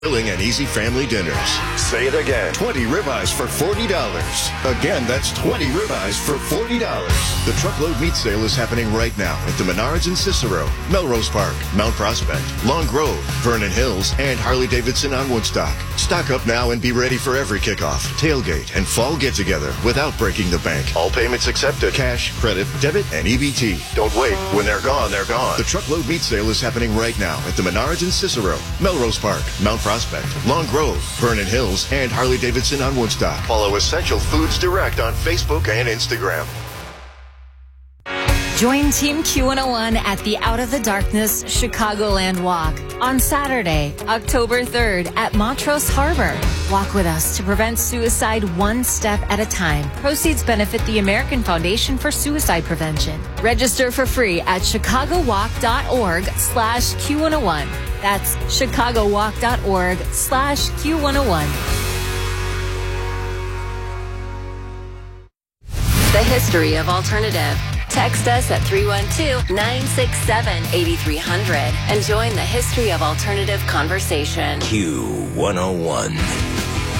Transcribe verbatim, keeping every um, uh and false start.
Filling and easy family dinners. Say it again. twenty ribeyes for forty dollars. Again, that's twenty ribeyes for forty dollars. The truckload meat sale is happening right now at the Menards in Cicero, Melrose Park, Mount Prospect, Long Grove, Vernon Hills, and Harley-Davidson on Woodstock. Stock up now and be ready for every kickoff, tailgate, and fall get-together without breaking the bank. All payments accepted. Cash, credit, debit, and E B T. Don't wait. When they're gone, they're gone. The truckload meat sale is happening right now at the Menards in Cicero, Melrose Park, Mount Prospect, Long Grove, Vernon Hills, and Harley-Davidson on Woodstock. Follow Essential Foods Direct on Facebook and Instagram. Join Team Q one oh one at the Out of the Darkness Chicagoland Walk on Saturday, October third at Montrose Harbor. Walk with us to prevent suicide one step at a time. Proceeds benefit the American Foundation for Suicide Prevention. Register for free at chicagowalk.org slash Q101. That's chicagowalk.org slash Q101. The history of alternative. Text us at three one two, nine six seven, eight three zero zero and join the history of alternative conversation. Q one oh one.